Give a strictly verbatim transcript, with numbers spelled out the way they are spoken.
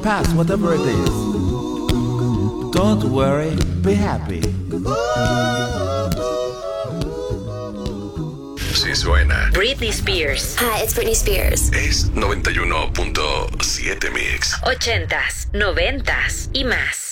Pass whatever it is. Don't worry, be happy. Sí suena. Britney Spears. Hi, it's Britney Spears. Es noventa y uno punto siete Mix. Ochentas, noventas y más.